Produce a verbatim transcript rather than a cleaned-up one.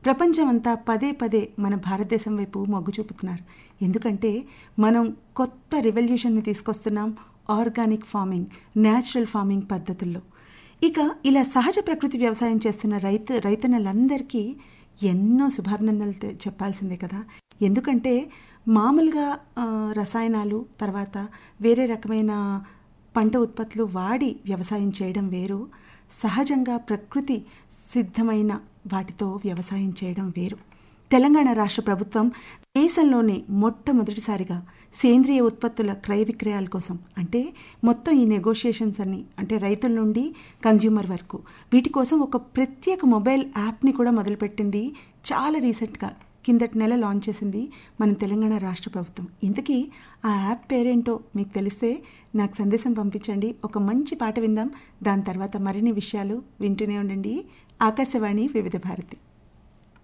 ప్రపంచం అంతా పదే పదే మన భారతదేశం వైపు మొగ్గు చూపుతున్నారు. ఎందుకంటే మనం కొత్త రెవల్యూషన్ని తీసుకొస్తున్నాం ఆర్గానిక్ ఫార్మింగ్, న్యాచురల్ ఫార్మింగ్ పద్ధతుల్లో. ఇక ఇలా సహజ ప్రకృతి వ్యవసాయం చేస్తున్న రైతు రైతన్నలందరికీ ఎన్నో శుభాభినందనలు తె- చెప్పాల్సిందే కదా. ఎందుకంటే మామూలుగా ఆ, రసాయనాలు తర్వాత వేరే రకమైన పంట ఉత్పత్తులు వాడి వ్యవసాయం చేయడం వేరు, సహజంగా ప్రకృతి సిద్ధమైన వాటితో వ్యవసాయం చేయడం వేరు. తెలంగాణ రాష్ట్ర ప్రభుత్వం దేశంలోనే మొట్టమొదటిసారిగా సేంద్రియ ఉత్పత్తుల క్రయ విక్రయాల కోసం, అంటే మొత్తం ఈ నెగోషియేషన్స్ అన్ని అంటే రైతుల నుండి కన్జ్యూమర్ వరకు, వీటి కోసం ఒక ప్రత్యేక మొబైల్ యాప్ని కూడా మొదలుపెట్టింది. చాలా రీసెంట్గా కిందటి నెల లాంచ్ చేసింది మన తెలంగాణ రాష్ట్ర ప్రభుత్వం. ఇంతకీ ఆ యాప్ పేరేంటో మీకు తెలిస్తే నాకు సందేశం పంపించండి. ఒక మంచి పాట విందాం, దాని తర్వాత మరిన్ని విషయాలు వింటూనే ఉండండి. ఆకాశవాణి వివిధ భారతి.